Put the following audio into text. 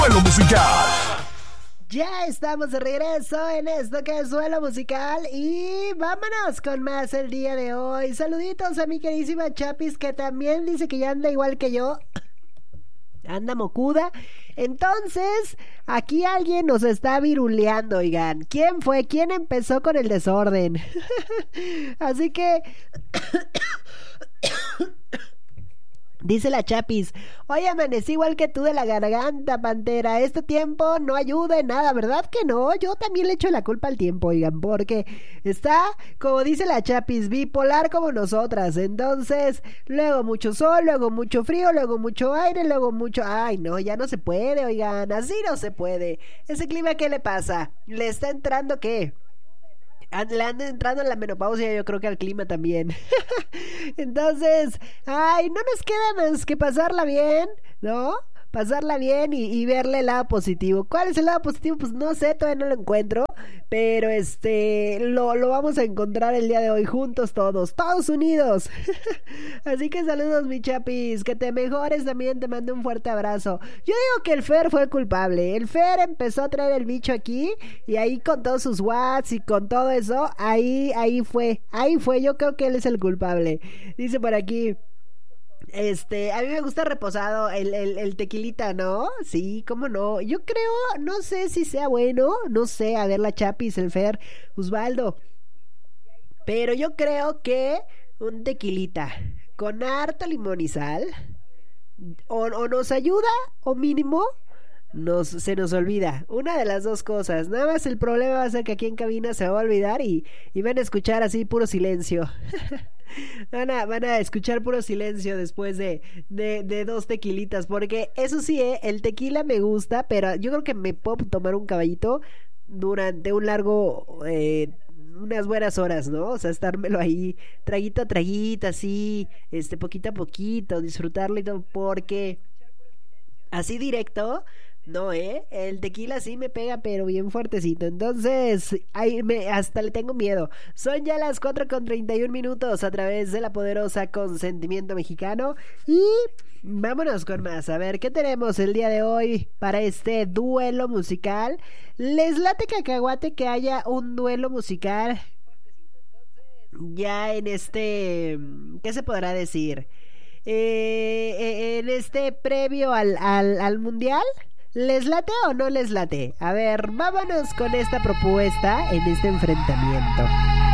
Duelo musical. Ya estamos de regreso en esto que es Duelo Musical y vámonos con más el día de hoy. Saluditos a mi queridísima Chapis, que también dice que ya anda igual que yo. Anda mocuda. Entonces, aquí alguien nos está viruleando, oigan. ¿Quién fue? ¿Quién empezó con el desorden? Así que... Dice la Chapis: hoy amanecí igual que tú de la garganta, Pantera. Este tiempo no ayuda en nada, ¿verdad que no? Yo también le echo la culpa al tiempo, oigan, porque está, como dice la Chapis, bipolar como nosotras. Entonces, luego mucho sol, luego mucho frío, luego mucho aire, luego mucho... Ay, no, ya no se puede, oigan, así no se puede. ¿Ese clima qué le pasa? ¿Le está entrando qué? Le anda entrando en la menopausia, yo creo que al clima también. Entonces, ay, no nos queda más que pasarla bien, ¿no? Pasarla bien y verle el lado positivo. ¿Cuál es el lado positivo? Pues no sé, todavía no lo encuentro. Pero lo vamos a encontrar el día de hoy juntos todos unidos. Así que saludos, mi Chapis, que te mejores también, te mando un fuerte abrazo. Yo digo que el Fer fue el culpable. El Fer empezó a traer el bicho aquí y ahí con todos sus watts y con todo eso, ahí fue, yo creo que él es el culpable. Dice por aquí... a mí me gusta reposado el tequilita, ¿no? Sí, cómo no. Yo creo, no sé si sea bueno, no sé, a ver la Chapis, el Fer, Osvaldo. Pero yo creo que un tequilita con harto limón y sal o nos ayuda o mínimo se nos olvida. Una de las dos cosas. Nada más el problema va a ser que aquí en cabina se va a olvidar y van a escuchar así puro silencio. Van a escuchar puro silencio después de dos tequilitas. Porque eso sí, el tequila me gusta, pero yo creo que me puedo tomar un caballito durante un largo... unas buenas horas, ¿no? O sea, estármelo ahí traguito a traguito, así, poquito a poquito, disfrutarlo y todo, porque así directo, no, el tequila sí me pega, pero bien fuertecito. Entonces, hasta le tengo miedo. Son ya las 4:31 a través de la poderosa Consentimiento Mexicano. Y vámonos con más. A ver, ¿qué tenemos el día de hoy para este duelo musical? ¿Les late cacahuate que haya un duelo musical ya en ¿qué se podrá decir? En previo al mundial. ¿Les late o no les late? A ver, vámonos con esta propuesta en este enfrentamiento.